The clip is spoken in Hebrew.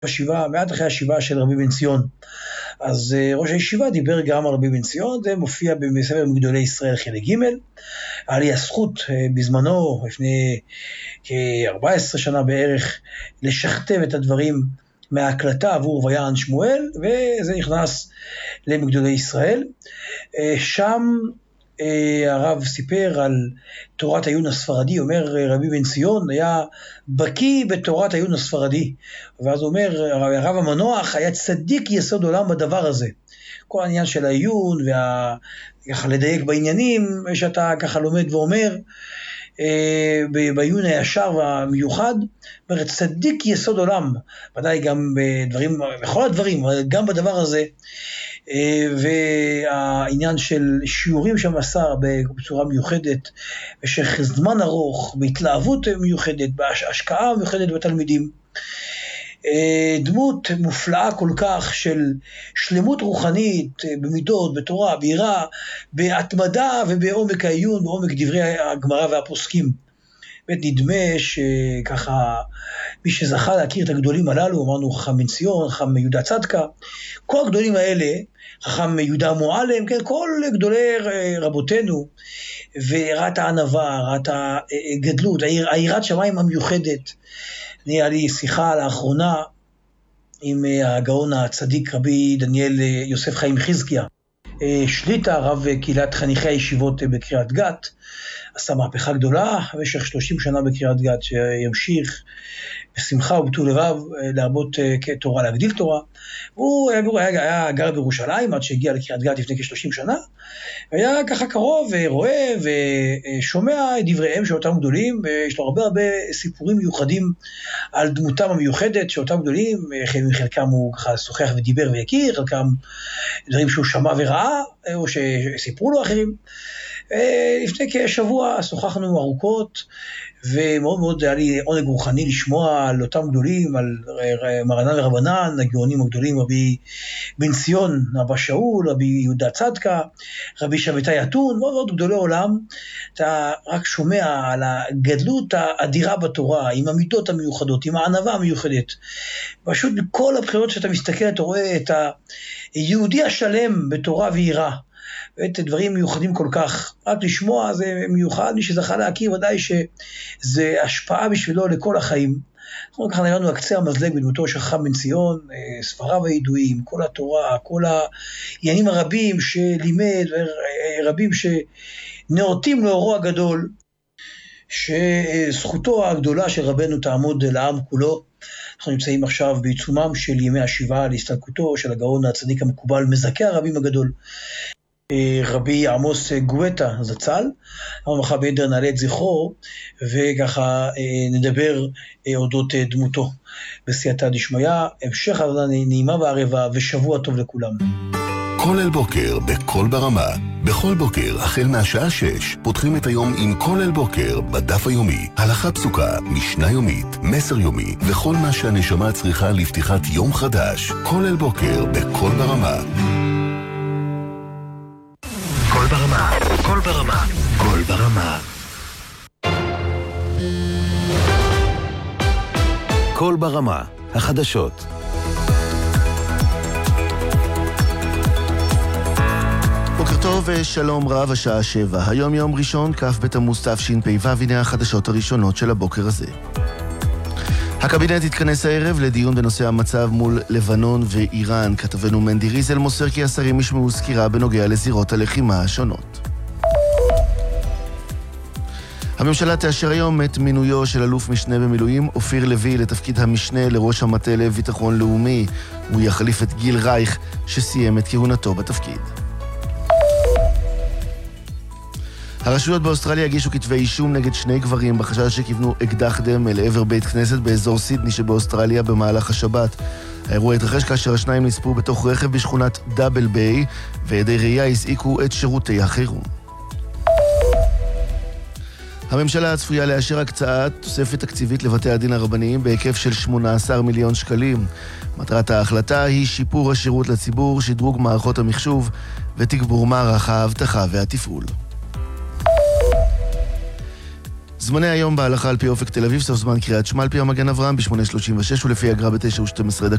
בשיבה, מעט אחרי השיבה של רבי בן ציון. אז ראש הישיבה דיבר גם על רבי בן ציון, זה מופיע בספר מגדולי ישראל חלק ג'. היה לי הזכות בזמנו, לפני כ-14 שנה בערך, לשכתב את הדברים מההקלטה עבור ויען שמואל, וזה נכנס למגדולי ישראל. שם הרב סיפר על תורת העיון הספרדי, אומר רבי בן ציון היה בקיא בתורת העיון הספרדי, ואז הוא אומר הרב המנוח היה צדיק יסוד עולם בדבר הזה. כל העניין של העיון וככה לדייק בעניינים שאתה ככה לומד ואומר בעיון הישר והמיוחד, אומר צדיק יסוד עולם, ודאי גם בדברים, בכל הדברים, גם בדבר הזה. והעניין של שיעורים שמסר בצורה מיוחדת במשך זמן ארוך, בהתלהבות מיוחדת, בהשקעה מיוחדת בתלמידים, דמות מופלאה כל כך של שלמות רוחנית במידות, בתורה, ביראה, בהתמדה ובעומק העיון, בעומק דברי הגמרא והפוסקים. נדמה שככה מי שזכה להכיר את הגדולים הללו, אמרנו חכם בן ציון, חכם יהודה צדקה, כל הגדולים האלה, חכם יהודה מועלם, כן, כל גדולי רבותינו, וראה את הענווה, ראה את הגדלות, היראת שמיים המיוחדת. היה לי שיחה לאחרונה עם הגאון הצדיק רבי דניאל יוסף חיים חזקיה, שליטה רב קהילת חניכי הישיבות בקריית גת, עשה מהפכה גדולה במשך 30 שנה בקריית גת, שימשיך בשמחה ובטוב לבב להרבות תורה, להגדיל תורה. הוא היה גר בירושלים עד שהגיע לקריית גת לפני כ-30 שנה, היה ככה קרוב ורואה ושומע את דבריהם של אותם גדולים, ויש לו הרבה סיפורים מיוחדים על דמותם המיוחדת של אותם גדולים, חלקם הוא ככה שוחח ודיבר והכיר, חלקם דברים שהוא שמע וראה, או שסיפרו לו אחרים. לפני כשבוע שוחחנו ארוכות, ומאוד מאוד היה לי עונג רוחני לשמוע על אותם גדולים, על מרנן ורבנן, הגאונים הגדולים, רבי בן ציון, אבא שאול, רבי יהודה צדקה, רבי שבתאי אתון, מאוד מאוד גדולי עולם. אתה רק שומע על הגדלות האדירה בתורה, עם המידות המיוחדות, עם הענווה המיוחדת. פשוט בכל הבחירות שאתה מסתכל, אתה רואה את היהודי השלם בתורה ויראה. ואת דברים מיוחדים כל כך, רק לשמוע זה מיוחד, מי שזכה להכיר ודאי שזה השפעה בשבילו לכל החיים. אנחנו ככה נראינו הקצה המזלג בדמותו של חכם בן ציון, ספריו הידועים, כל התורה, כל העניינים הרבים שלימד, רבים שנאותים לאורו הגדול, שזכותו הגדולה של רבנו תעמוד לעם כולו. אנחנו נמצאים עכשיו בעיצומם של ימי השבעה להסתלקותו של הגאון הצדיק המקובל, מזכה הרבים הגדול, רבי עמוס גואטה זצ"ל. אנחנו מחר בעדר נעלה את זכרו, וככה נדבר אודות דמותו בסייעתא דשמיא. המשך עבודה נעימה וערבה ושבוע טוב לכולם. כל אל בוקר בכל ברמה. בכל בוקר החל מהשעה 6 פותחים את היום עם כל אל בוקר בדף היומי, הלכה פסוקה, משנה יומית, מסר יומי וכל מה שהנשמה צריכה לפתיחת יום חדש. כל אל בוקר בכל ברמה. כל ברמה, כל ברמה, כל ברמה. כל ברמה, החדשות. בוקר טוב ושלום רב, השעה 7. היום יום ראשון, כ' בתמוז תשפ"ו, הנה החדשות הראשונות של הבוקר הזה. הקבינט התכנס הערב לדיון בנושא המצב מול לבנון ואיראן. כתבנו מנדי ריזל מוסר כי השרים ישמעו סקירה בנוגע לזירות הלחימה השונות. הממשלה תאשר היום את מינויו של אלוף משנה במילואים אופיר לוי לתפקיד המשנה לראש המטה לביטחון לאומי. הוא יחליף את גיל רייך שסיים את כהונתו בתפקיד. הרשויות באוסטרליה הגישו כתבי אישום נגד 2 גברים בחשש שכיוונו אקדח דמה לעבר בית כנסת באזור סידני שבאוסטרליה במהלך השבת. האירוע התרחש כאשר השניים נספו בתוך רכב בשכונת דאבל ביי, ועדי ראייה הזעיקו את שירותי החירום. הממשלה הצפויה לאשר הקצאת תוספת תקציבית לבתי הדין הרבניים בהיקף של 18 מיליון שקלים. מטרת ההחלטה היא שיפור השירות לציבור, שדרוג מערכות המחשוב ותגבור מערך האבטחה והתפעול. זמני היום בהלכה על פי אופק תל אביב, סוף זמן קריאת שמע על פי המגן אברהם ב-8:36 ולפי הגר"א ב-9:12.